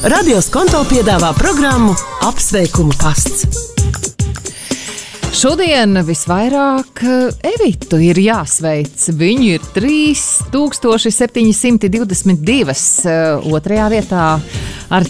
Radio Skonto piedāvā programmu Apsveikumu pasts. Šodien visvairāk Evitu ir jāsveic. Viņu ir 3722, otrajā vietā ar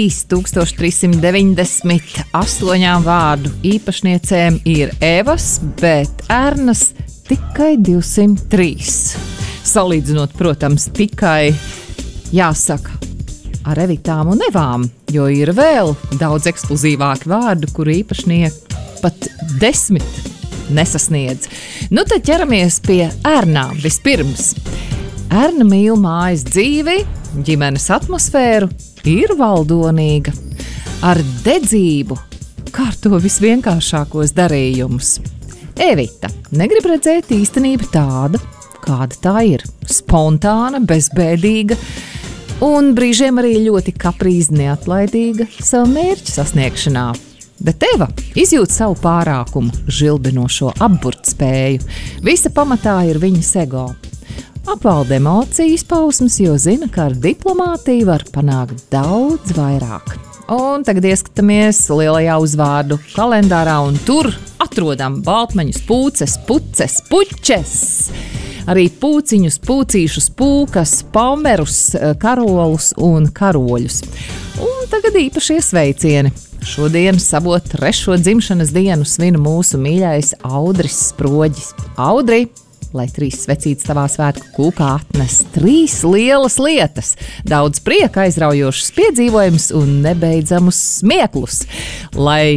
3398 vārdu īpašniecēm ir Evas, bet Ernas tikai 203. Salīdzinot, protams, tikai jāsaka ar Evitām un Evām, jo ir vēl daudz ekskluzīvāki vārdu, kuru īpašnieki pat 10 nesasniedz. Nu tad ķeramies pie Ernām. Vispirms, Erna mīl mājas dzīvi, ģimenes atmosfēru, ir valdonīga, ar dedzību kārto visvienkāršākos darījumus. Evita negrib redzēt īstenību tāda, kāda tā ir. Spontāna, bezbēdīga un brīžiem arī ļoti kaprīzi neatlaidīga savu mērķu sasniegšanā. Bet Eva izjūt savu pārākumu, žilbinošo apburtspēju. Visa pamatā ir viņas ego. Apvalda emociju izpausmes, jo zina, ka ar diplomātiju var panākt daudz vairāk. Un tagad ieskatāmies lielajā uzvārdu kalendārā, un tur atrodam baltmaņus, pūces, puces, puķes, arī pūciņus, pūcīšus, pūkas, pomerus, karolus un karoļus. Un tagad īpašie sveicieni. Šodien savo 3. dzimšanas dienu svin mūsu mīļais Audris Sproģis. Audri, lai 3 svecītes tavā svētku kūkā atnes 3 lielas lietas, daudz prieka, aizraujošus piedzīvojumus un nebeidzamus smieklus. Lai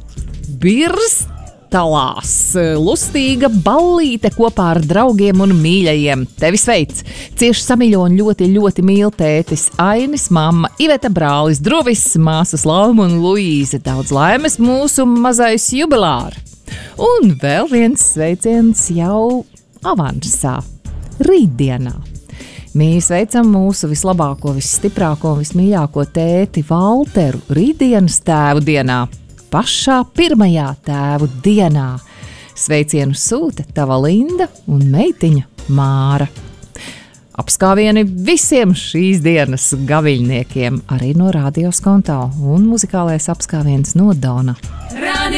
birstalās lustīga ballīte kopā ar draugiem un mīļajiem. Tevi sveic! Cieši samīļo un ļoti, ļoti mīl tētis Ainis, mamma Iveta, brālis Druvis, māsas Lauma un Luīze. Daudz laimes mūsu mazais jubilāri! Un vēl viens sveiciens jau avansā, rītdienā. Mēs sveicam mūsu vislabāko, visstiprāko un vismīļāko tēti Valteru rītdienas tēvu dienā, pašā pirmajā tēvu dienā. Sveicienu sūta tava Linda un meitiņa Māra. Apskāvieni visiem šīs dienas gaviļniekiem, arī no Radio Skonto, un muzikālais apskāviens no Dona.